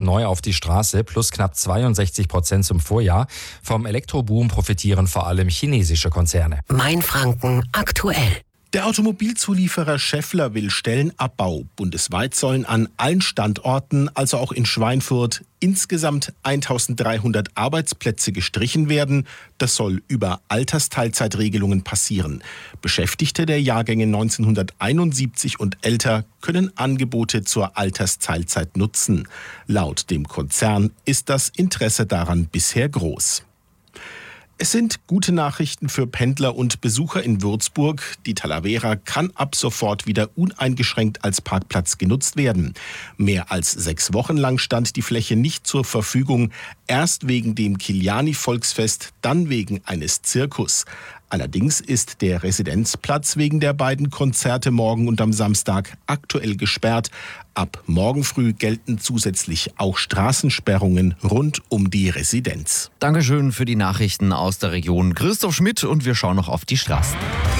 neu auf die Straße, plus knapp 62% zum Vorjahr. Vom Elektroboom profitieren vor allem chinesische Konzerne. Mainfranken aktuell. Der Automobilzulieferer Schaeffler will Stellenabbau. Bundesweit sollen an allen Standorten, also auch in Schweinfurt, insgesamt 1300 Arbeitsplätze gestrichen werden. Das soll über Altersteilzeitregelungen passieren. Beschäftigte der Jahrgänge 1971 und älter können Angebote zur Altersteilzeit nutzen. Laut dem Konzern ist das Interesse daran bisher groß. Es sind gute Nachrichten für Pendler und Besucher in Würzburg. Die Talavera kann ab sofort wieder uneingeschränkt als Parkplatz genutzt werden. Mehr als 6 Wochen lang stand die Fläche nicht zur Verfügung. Erst wegen dem Kiliani-Volksfest, dann wegen eines Zirkus. Allerdings ist der Residenzplatz wegen der beiden Konzerte morgen und am Samstag aktuell gesperrt. Ab morgen früh gelten zusätzlich auch Straßensperrungen rund um die Residenz. Dankeschön für die Nachrichten aus der Region. Christoph Schmidt und wir schauen noch auf die Straßen.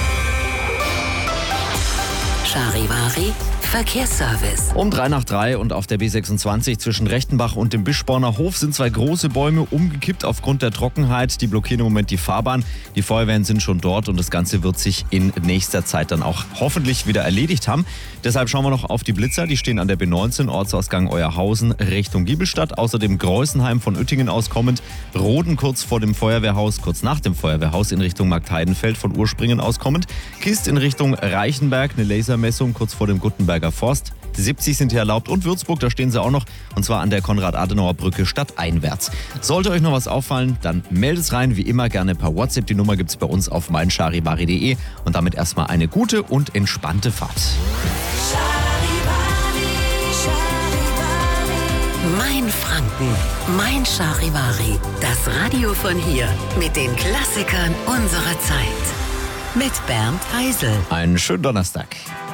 Charivari Verkehrsservice. Um 3:03 und auf der B26 zwischen Rechtenbach und dem Bischborner Hof sind 2 große Bäume umgekippt aufgrund der Trockenheit. Die blockieren im Moment die Fahrbahn. Die Feuerwehren sind schon dort und das Ganze wird sich in nächster Zeit dann auch hoffentlich wieder erledigt haben. Deshalb schauen wir noch auf die Blitzer. Die stehen an der B19, Ortsausgang Euerhausen Richtung Giebelstadt. Außerdem Greußenheim von Uettingen aus kommend. Roden kurz vor dem Feuerwehrhaus, kurz nach dem Feuerwehrhaus in Richtung Marktheidenfeld von Urspringen aus kommend. Kist in Richtung Reichenberg, eine Lasermessung kurz vor dem Guttenberger Forst. 70 sind hier erlaubt und Würzburg, da stehen sie auch noch, und zwar an der Konrad-Adenauer-Brücke stadteinwärts. Sollte euch noch was auffallen, dann meldet es rein, wie immer gerne per WhatsApp. Die Nummer gibt es bei uns auf meincharivari.de und damit erstmal eine gute und entspannte Fahrt. Mainfranken, Mein Charivari, das Radio von hier mit den Klassikern unserer Zeit. Mit Bernd Heisel. Einen schönen Donnerstag.